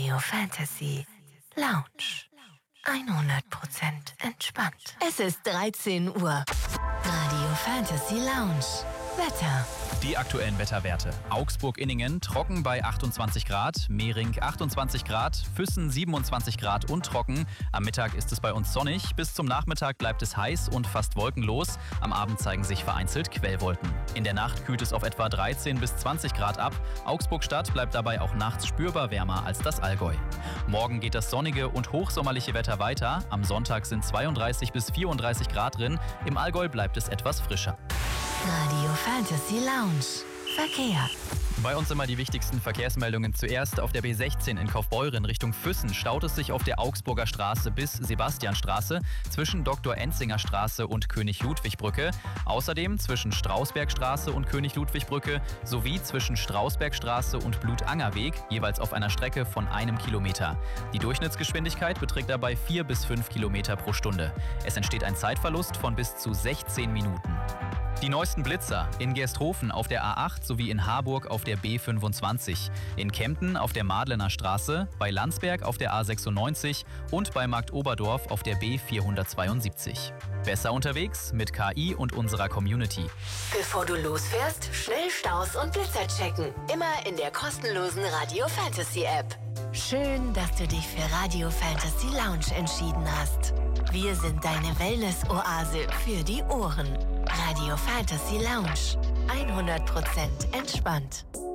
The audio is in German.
Radio Fantasy Lounge. 100% entspannt. Es ist 13 Uhr. Radio Fantasy Lounge. Wetter. Die aktuellen Wetterwerte. Augsburg-Inningen trocken bei 28 Grad, Mehring 28 Grad, Füssen 27 Grad und trocken. Am Mittag ist es bei uns sonnig, bis zum Nachmittag bleibt es heiß und fast wolkenlos. Am Abend zeigen sich vereinzelt Quellwolken. In der Nacht kühlt es auf etwa 13 bis 20 Grad ab. Augsburg-Stadt bleibt dabei auch nachts spürbar wärmer als das Allgäu. Morgen geht das sonnige und hochsommerliche Wetter weiter. Am Sonntag sind 32 bis 34 Grad drin. Im Allgäu bleibt es etwas frischer. Radio Fantasy Lounge. Verkehr. Bei uns immer die wichtigsten Verkehrsmeldungen. Zuerst auf der B16 in Kaufbeuren Richtung Füssen staut es sich auf der Augsburger Straße bis Sebastianstraße, zwischen Dr. Enzinger Straße und König-Ludwig-Brücke. Außerdem zwischen Strausbergstraße und König-Ludwig-Brücke sowie zwischen Strausbergstraße und Blutangerweg, jeweils auf einer Strecke von 1 Kilometer. Die Durchschnittsgeschwindigkeit beträgt dabei 4 bis 5 Kilometer pro Stunde. Es entsteht ein Zeitverlust von bis zu 16 Minuten. Die neuesten Blitzer in Gersthofen auf der A8 sowie in Harburg auf der B25, in Kempten auf der Madlener Straße, bei Landsberg auf der A96 und bei Marktoberdorf auf der B472. Besser unterwegs mit KI und unserer Community. Bevor du losfährst, schnell Staus und Blitzer checken. Immer in der kostenlosen Radio Fantasy App. Schön, dass du dich für Radio Fantasy Lounge entschieden hast. Wir sind deine Wellness-Oase für die Ohren. Radio Fantasy Lounge. 100% entspannt.